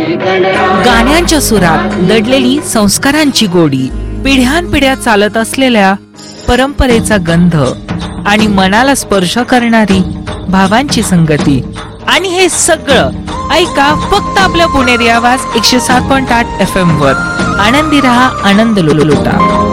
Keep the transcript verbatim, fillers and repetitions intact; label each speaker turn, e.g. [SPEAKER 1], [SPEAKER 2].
[SPEAKER 1] गाण्यांच्या सुरात दडलेली संस्कारांची गोडी, पिढ्यानपिढ्या चालत असलेल्या परंपरेचा गंध आणि मनाला स्पर्श करणारी भावांची संगती. आणि हे सगळं ऐका फक्त आपल्या पुणेरी आवाज एकशे सात पॉइंट आठ एफ एम वर. आनंदी रहा, आनंद लुलुटा.